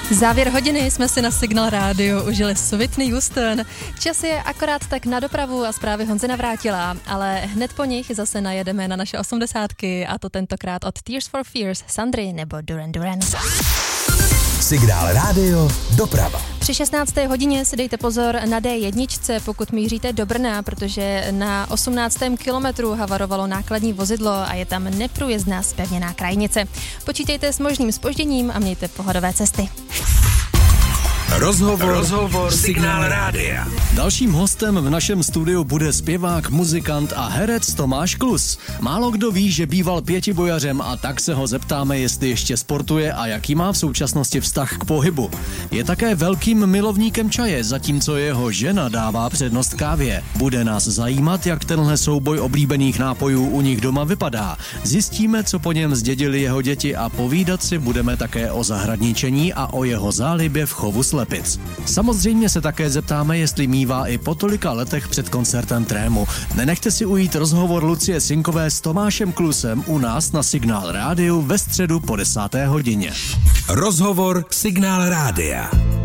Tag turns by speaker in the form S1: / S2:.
S1: Závěr hodiny jsme si na Signál rádiu užili s Whitney Houston. Čas je akorát tak na dopravu a zprávy Honzy Navrátila, ale hned po nich zase najedeme na naše 80, a to tentokrát od Tears for Fears, Sandry nebo Duran Duran.
S2: Signál rádio, doprava.
S1: Při 16. hodině si dejte pozor na D1, pokud míříte do Brna, protože na 18. kilometru havarovalo nákladní vozidlo a je tam neprůjezdná zpevněná krajnice. Počítejte s možným zpožděním a mějte pohodové cesty.
S2: Rozhovor Signál rádia.
S3: Dalším hostem v našem studiu bude zpěvák, muzikant a herec Tomáš Klus. Málo kdo ví, že býval pětibojařem, a tak se ho zeptáme, jestli ještě sportuje a jaký má v současnosti vztah k pohybu. Je také velkým milovníkem čaje, zatímco jeho žena dává přednost kávě. Bude nás zajímat, jak tenhle souboj oblíbených nápojů u nich doma vypadá. Zjistíme, co po něm zdědili jeho děti, a povídat si budeme také o zahradničení a o jeho zálibě v chovu slepic. Samozřejmě se také zeptáme, jestli mívá i po tolika letech před koncertem trému. Nenechte si ujít rozhovor Lucie Sinkové s Tomášem Klusem u nás na Signál rádiu ve středu po 10. hodině.
S2: Rozhovor Signál rádia.